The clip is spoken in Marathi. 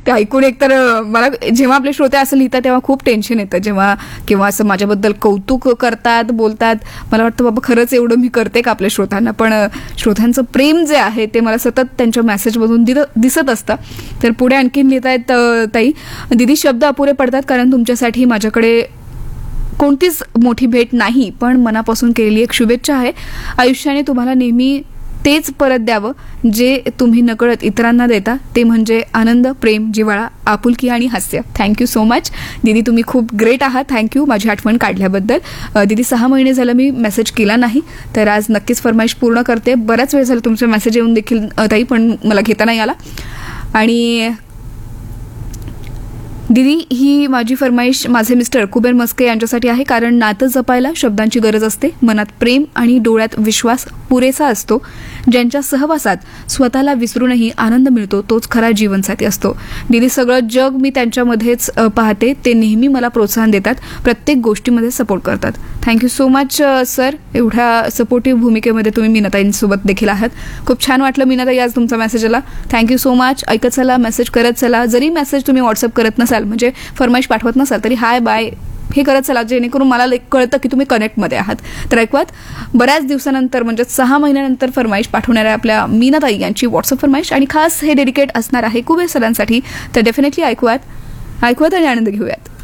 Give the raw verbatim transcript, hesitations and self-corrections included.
ते ऐकून एकतर मला जेव्हा आपले श्रोते असं लिहितात तेव्हा खूप टेन्शन येतं, जेव्हा किंवा असं माझ्याबद्दल कौतुक करतात, बोलतात. मला वाटतं बाबा खरंच एवढं मी करते का आपल्या श्रोतांना. पण श्रोतांचं प्रेम जे आहे ते मला सतत त्यांच्या मेसेजमधून दिसत असतं. तर पुढे आणखीन लिहितायत ताई, दिदी शब्द अपुरे पडतात कारण तुमच्यासाठी माझ्याकडे कोणतीच मोठी भेट नाही, पण मनापासून केलेली एक शुभेच्छा आहे. आयुष्याने तुम्हाला नेहमी तेच परत द्यावं जे तुम्ही नकळत इतरांना देता, ते म्हणजे आनंद, प्रेम, जिव्हाळा, आपुलकी आणि हास्य. थँक्यू सो मच दीदी, तुम्ही खूप ग्रेट आहात. थँक्यू माझी आठवण काढल्याबद्दल. दीदी सहा महिने झालं मी मेसेज केला नाही, तर आज नक्कीच फरमाईश पूर्ण करते. बराच वेळ झाला तुमचा मेसेज येऊन देखील ताई, पण मला घेता नाही आला. आणि दीदी ही माझी फरमाईश माझे मिस्टर कुबेर मस्के यांच्यासाठी आहे, कारण नातं जपायला शब्दांची गरज असते. मनात प्रेम आणि डोळ्यात विश्वास पुरेसा असतो. ज्यांच्या सहवासात स्वतःला विसरूनही आनंद मिळतो तोच खरा जीवनसाथी असतो. दीदी सगळं जग मी त्यांच्यामध्येच पाहते. ते नेहमी मला प्रोत्साहन देतात, प्रत्येक गोष्टीमध्ये सपोर्ट करतात. थँक्यू सो मच सर, एवढ्या सपोर्टिव्ह भूमिकेमध्ये तुम्ही मीनाताईंसोबत देखील आहात. खूप छान वाटलं मीनाताई आज तुमचा मेसेज आला. Thank you so much. ऐकत चला, मेसेज करत चला. जरी मेसेज तुम्ही व्हॉट्सअप करत नसाल, म्हणजे फरमाईश पाठवत नसाल, तरी हाय बाय हे करत चला, जेणेकरून मला कळतं की तुम्ही कनेक्टमध्ये आहात. तर ऐकवात बऱ्याच दिवसानंतर म्हणजे सहा महिन्यानंतर फरमाईश पाठवणाऱ्या आपल्या मीनाताई यांची व्हॉट्सअप फरमाईश, आणि खास हे डेडिकेट असणार आहे कुबेर सरांसाठी. तर डेफिनेटली ऐकूयात ऐकूयात आणि आनंद घेऊयात.